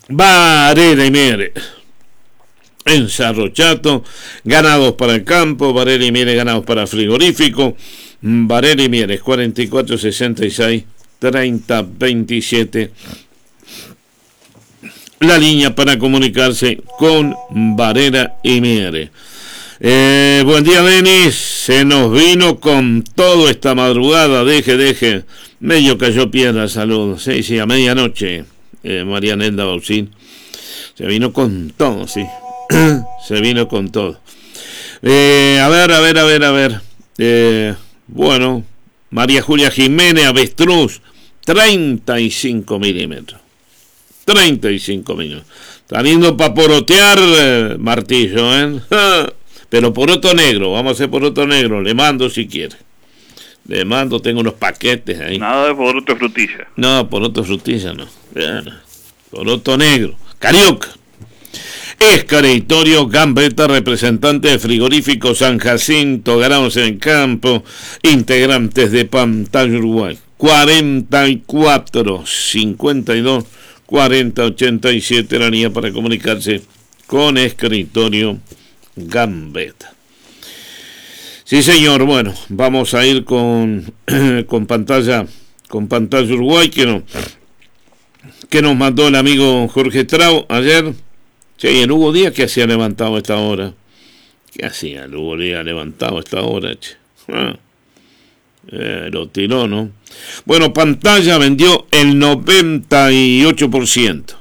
Varela y Miere. En Cerro Chato, ganados para el campo, Varela y Miere ganados para frigorífico. Varela y Mieres 44 66 30 27. La línea para comunicarse con Varela y Mieres. Buen día, Denis. Se nos vino con todo esta madrugada. Deje. Medio cayó piedra, saludos. Sí, a medianoche. María Nelda Baucín. Se vino con todo, sí. Se vino con todo. A ver. Bueno, María Julia Jiménez, avestruz, 35 milímetros. 35 milímetros. Está lindo para porotear, martillo, ¿eh? Pero poroto negro, vamos a hacer poroto negro. Le mando si quiere. Le mando, tengo unos paquetes ahí. Nada de poroto frutilla. No, poroto frutilla no. Poroto negro. Carioca. Escritorio Gambetta, representante de Frigorífico San Jacinto, ganados en campo, integrantes de Pantalla Uruguay, 44 52 40 87, la línea para comunicarse con Escritorio Gambetta. Sí, señor, bueno, vamos a ir con Pantalla Uruguay, que nos mandó el amigo Jorge Trau ayer. Sí, el Hugo Díaz, ¿qué hacía levantado a esta hora? ¿Qué hacía el Hugo Díaz levantado a esta hora, che? Lo tiró, ¿no? Bueno, Pantalla vendió el 98%.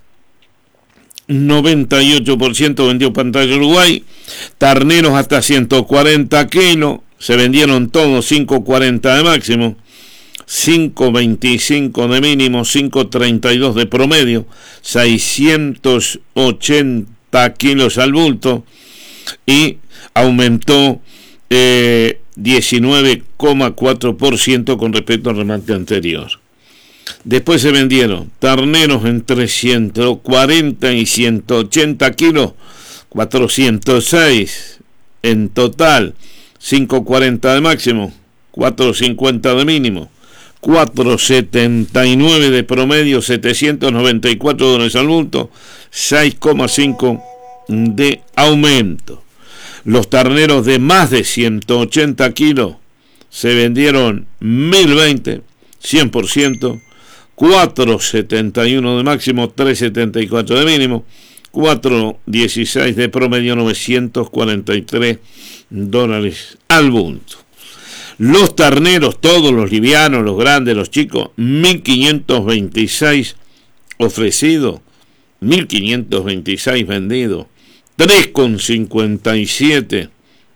98% vendió Pantalla Uruguay. Terneros hasta 140 kilos. Se vendieron todos 5.40 de máximo. 5.25 de mínimo, 5.32 de promedio, 680 kilos al bulto y aumentó 19,4% con respecto al remate anterior. Después se vendieron terneros entre 140 y 180 kilos, 406 en total, 5.40 de máximo, 4.50 de mínimo, 4.79 de promedio, 794 dólares al bulto, 6,5 de aumento. Los terneros de más de 180 kilos se vendieron 1.020, 100%, 4.71 de máximo, 3.74 de mínimo, 4.16 de promedio, 943 dólares al bulto. Los terneros, todos los livianos, los grandes, los chicos, 1.526 ofrecido, 1.526 vendido, 3,57,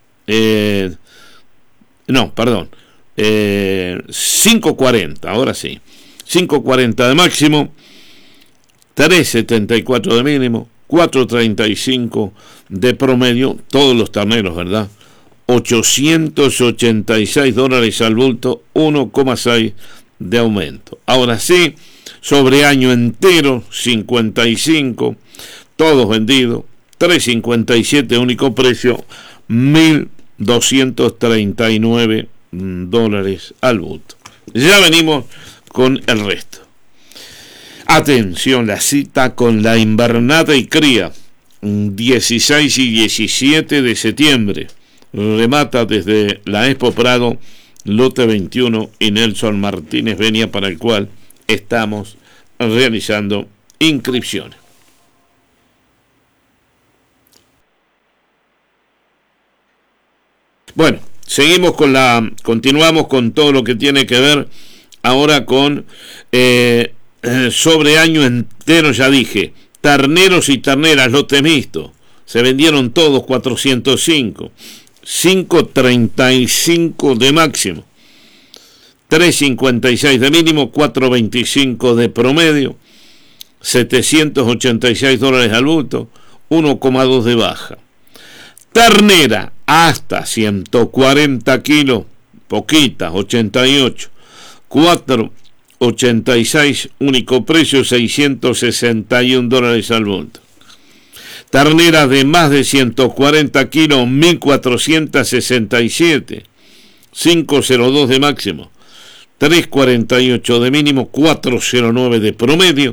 5.40, ahora sí, 5.40 de máximo, 3.74 de mínimo, 4.35 de promedio, todos los terneros, ¿verdad? 886 dólares al bulto, 1,6 de aumento. Ahora sí, sobre año entero, 55, todos vendidos, 3.57 único precio, 1.239 dólares al bulto. Ya venimos con el resto. Atención, la cita con la invernada y cría, 16 y 17 de septiembre. Remata desde la Expo Prado, lote 21 y Nelson Martínez Venia, para el cual estamos realizando inscripciones. Bueno, continuamos con todo lo que tiene que ver ahora con sobre año entero, ya dije, terneros y terneras, lote mixto, se vendieron todos 405. 5.35 de máximo, 3.56 de mínimo, 4.25 de promedio, 786 dólares al bulto, 1,2 de baja. Ternera hasta 140 kilos, poquitas, 88, 4.86, único precio, 661 dólares al bulto. Ternera de más de 140 kilos, 1.467, 5.02 de máximo, 3.48 de mínimo, 4.09 de promedio,